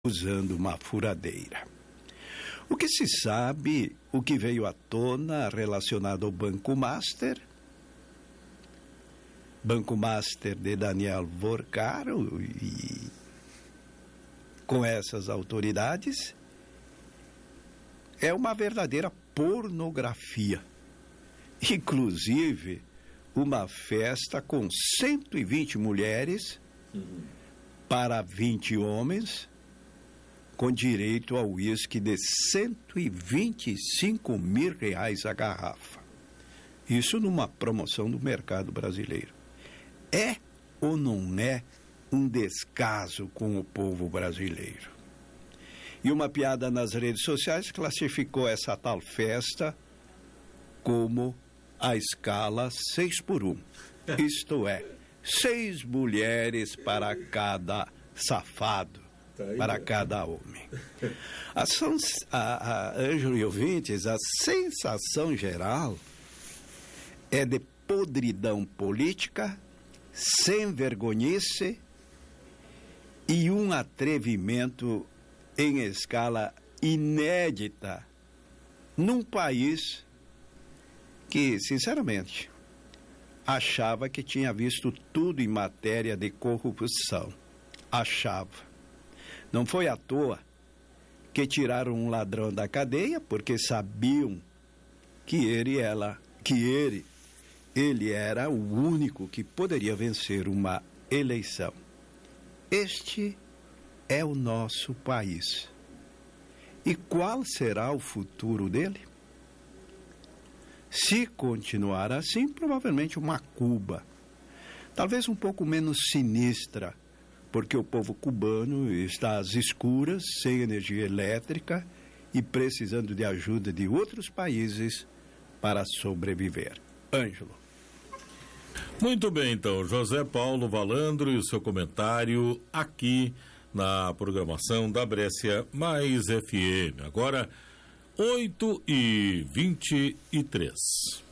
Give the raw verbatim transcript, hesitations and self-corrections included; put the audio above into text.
usando uma furadeira. O que se sabe, o que veio à tona relacionado ao Banco Master, Banco Master de Daniel Vorcaro e com essas autoridades, é uma verdadeira pornografia. Inclusive, uma festa com cento e vinte mulheres uhum. para vinte homens, com direito ao uísque de cento e vinte e cinco mil reais a garrafa. Isso numa promoção do mercado brasileiro. É ou não é um descaso com o povo brasileiro? E uma piada nas redes sociais classificou essa tal festa como a escala seis por um. Isto é, seis mulheres para cada safado, para cada homem. A, a, a Ângelo e ouvintes, a sensação geral é de podridão política, sem vergonhice e um atrevimento em escala inédita num país que, sinceramente, achava que tinha visto tudo em matéria de corrupção. Achava. Não foi à toa que tiraram um ladrão da cadeia porque sabiam que ele era, que ele, ele era o único que poderia vencer uma eleição. Este é o nosso país. E qual será o futuro dele? Se continuar assim, provavelmente uma Cuba, talvez um pouco menos sinistra, porque o povo cubano está às escuras, sem energia elétrica e precisando de ajuda de outros países para sobreviver. Ângelo. Muito bem, então, José Paulo Valandro e o seu comentário aqui na programação da Brescia Mais F M. Agora, oito e vinte e três.